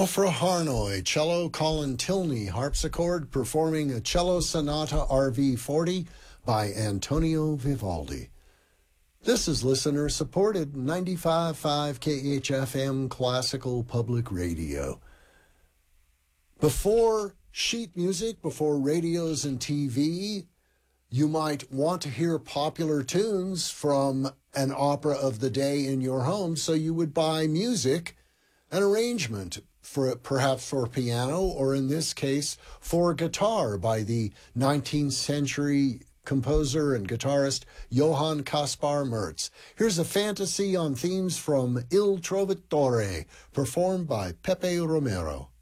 Ofra Harnoy, cello, Colin Tilney, harpsichord, performing a cello sonata RV 40 by Antonio Vivaldi. This is listener-supported 95.5 KHFM Classical Public Radio. Before sheet music, before radios and TV, you might want to hear popular tunes from an opera of the day in your home, so you would buy music, an arrangement, perhaps for piano, or in this case, for guitar by the 19th century composer and guitarist Johann Caspar Merz. Here's a fantasy on themes from Il Trovatore, performed by Pepe Romero.